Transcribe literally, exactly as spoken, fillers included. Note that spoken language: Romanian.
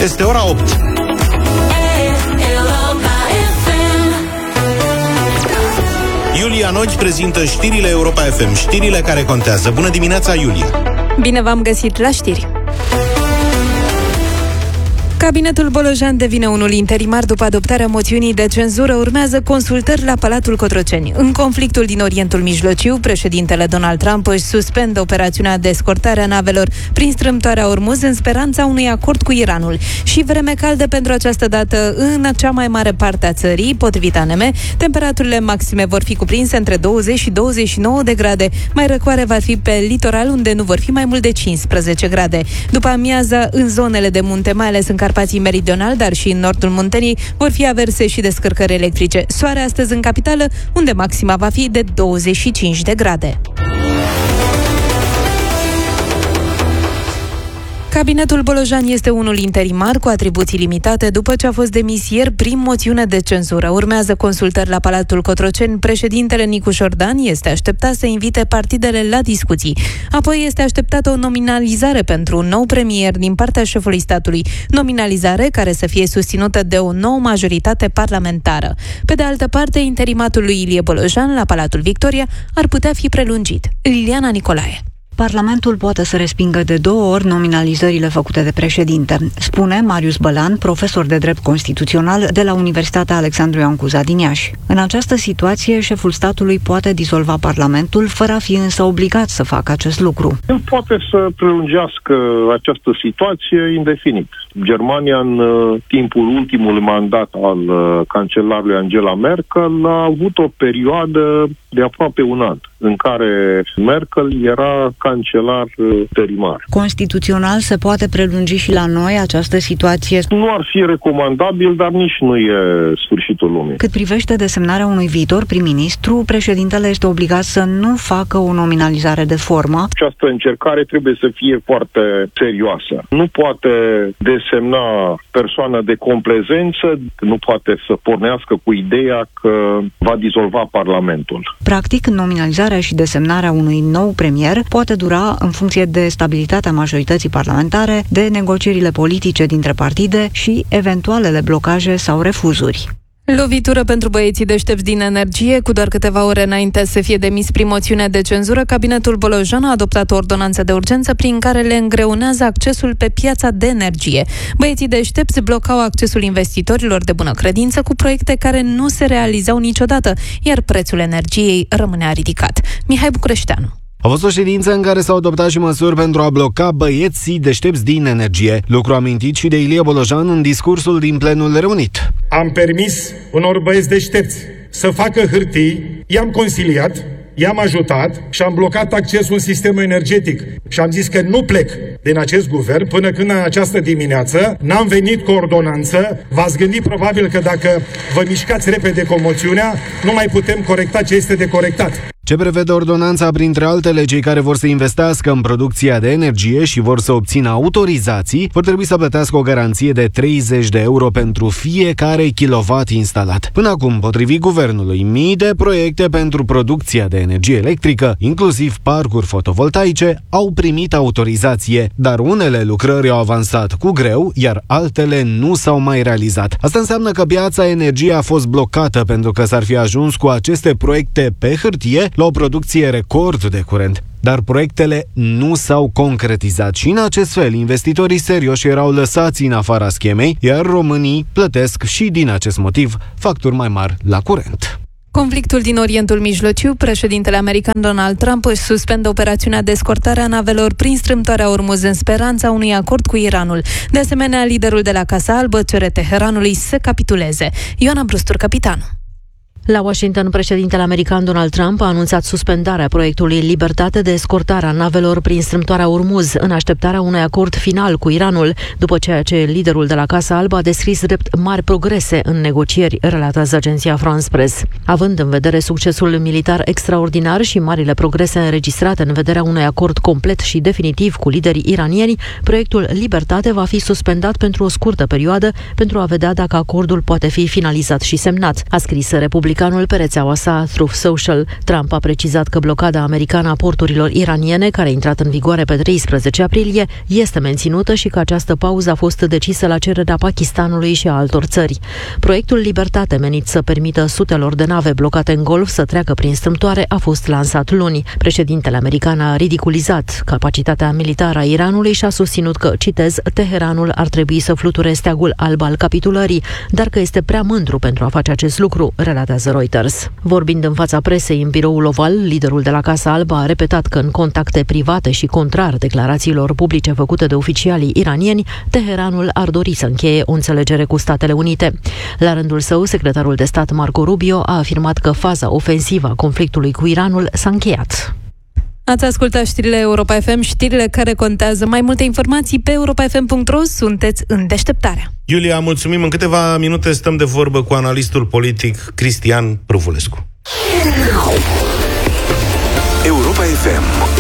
Este ora opt. Iulia Nodi prezintă știrile Europa F M, știrile care contează. Bună dimineața, Iulia! Bine v-am găsit la știri! Cabinetul Bolojan devine unul interimar după adoptarea moțiunii de cenzură. Urmează consultări la Palatul Cotroceni. În conflictul din Orientul Mijlociu, președintele Donald Trump își suspendă operațiunea de escortare a navelor prin strâmtoarea Ormuz în speranța unui acord cu Iranul. Și vreme caldă pentru această dată în cea mai mare parte a țării, potrivit A N M. Temperaturile maxime vor fi cuprinse între douăzeci și douăzeci și nouă de grade. Mai răcoare va fi pe litoral, unde nu vor fi mai mult de cincisprezece grade. După amiază, în zonele de munte, mai ales în Carpații meridional, dar și în nordul Munteniei, vor fi averse și descărcări electrice. Soare astăzi în capitală, unde maxima va fi de douăzeci și cinci de grade. Cabinetul Bolojan este unul interimar cu atribuții limitate după ce a fost demis ieri prin moțiune de cenzură. Urmează consultări la Palatul Cotroceni. Președintele Nicu Șordan este așteptat să invite partidele la discuții. Apoi este așteptată o nominalizare pentru un nou premier din partea șefului statului. Nominalizare care să fie susținută de o nouă majoritate parlamentară. Pe de altă parte, interimatul lui Ilie Bolojan la Palatul Victoria ar putea fi prelungit. Liliana Nicolae. Parlamentul poate să respingă de două ori nominalizările făcute de președinte, spune Marius Bălan, profesor de drept constituțional de la Universitatea Alexandru Ioan Cuza din Iași. În această situație, șeful statului poate dizolva Parlamentul, fără a fi însă obligat să facă acest lucru. El poate să prelungească această situație indefinit. Germania, în timpul ultimului mandat al cancelarului Angela Merkel, a avut o perioadă de aproape un an, în care Merkel era cancelar interimar. Constituțional se poate prelungi și la noi această situație? Nu ar fi recomandabil, dar nici nu e sfârșitul lumii. Cât privește desemnarea unui viitor prim-ministru, președintele este obligat să nu facă o nominalizare de formă. Această încercare trebuie să fie foarte serioasă. Nu poate desemna persoană de complezență, nu poate să pornească cu ideea că va dizolva Parlamentul. Practic, nominalizarea și desemnarea unui nou premier poate dura, în funcție de stabilitatea majorității parlamentare, de negocierile politice dintre partide și eventualele blocaje sau refuzuri. Lovitură pentru băieții deștepți din Energie. Cu doar câteva ore înainte să fie demis prin moțiune de cenzură, cabinetul Bolojan a adoptat o ordonanță de urgență prin care le îngreunează accesul pe piața de energie. Băieții deștepți blocau accesul investitorilor de bună credință cu proiecte care nu se realizau niciodată, iar prețul energiei rămânea ridicat. Mihai Bucureșteanu. A fost o ședință în care s-au adoptat și măsuri pentru a bloca băieții deștepți din Energie. Lucru amintit și de Ilie Bolojan în discursul din plenul reunit. Am permis unor băieți deștepți să facă hârtii, i-am consiliat, i-am ajutat și am blocat accesul în sistemul energetic. Și am zis că nu plec din acest guvern până când în această dimineață n-am venit cu ordonanță. V-ați gândit probabil că dacă vă mișcați repede cu moțiunea, nu mai putem corecta ce este de corectat. Ce prevede ordonanța, printre altele, cei care vor să investească în producția de energie și vor să obțină autorizații, vor trebui să plătească o garanție de treizeci de euro pentru fiecare kilowatt instalat. Până acum, potrivit guvernului, mii de proiecte pentru producția de energie electrică, inclusiv parcuri fotovoltaice, au primit autorizație, dar unele lucrări au avansat cu greu, iar altele nu s-au mai realizat. Asta înseamnă că piața energiei a fost blocată pentru că s-ar fi ajuns cu aceste proiecte pe hârtie la o producție record de curent. Dar proiectele nu s-au concretizat și în acest fel investitorii serioși erau lăsați în afara schemei, iar românii plătesc și din acest motiv facturi mai mari la curent. Conflictul din Orientul Mijlociu, președintele american Donald Trump își suspendă operațiunea de escortare a navelor prin strâmtoarea Ormuz în speranța unui acord cu Iranul. De asemenea, liderul de la Casa Albă cere Teheranului să capituleze. Ioana Brustur, capitanul. La Washington, președintele american Donald Trump a anunțat suspendarea proiectului Libertate de escortare a navelor prin strâmtoarea Ormuz, în așteptarea unui acord final cu Iranul, după ceea ce liderul de la Casa Albă a descris drept mari progrese în negocieri, relatează agenția France Press. Având în vedere succesul militar extraordinar și marile progrese înregistrate în vederea unui acord complet și definitiv cu liderii iranieni, proiectul Libertate va fi suspendat pentru o scurtă perioadă pentru a vedea dacă acordul poate fi finalizat și semnat, a scris Republica republicanul pe rețeaua sa Truth Social. Trump a precizat că blocada americană a porturilor iraniene, care a intrat în vigoare pe treisprezece aprilie, este menținută și că această pauză a fost decisă la cererea Pakistanului și a altor țări. Proiectul Libertate, menit să permită sutelor de nave blocate în Golf să treacă prin strâmtoare, a fost lansat luni. Președintele american a ridiculizat capacitatea militară a Iranului și a susținut că, citez, Teheranul ar trebui să fluture steagul alb al capitulării, dar că este prea mândru pentru a face acest lucru, relatează Reuters. Vorbind în fața presei în biroul oval, liderul de la Casa Albă a repetat că în contacte private și contrar declarațiilor publice făcute de oficialii iranieni, Teheranul ar dori să încheie o înțelegere cu Statele Unite. La rândul său, secretarul de stat Marco Rubio a afirmat că faza ofensivă a conflictului cu Iranul s-a încheiat. Ați ascultat știrile Europa F M, știrile care contează. Mai multe informații pe europa f m punct r o. Sunteți în deșteptarea. Iulia, mulțumim. În câteva minute stăm de vorbă cu analistul politic Cristian Prăvulescu. Europa F M.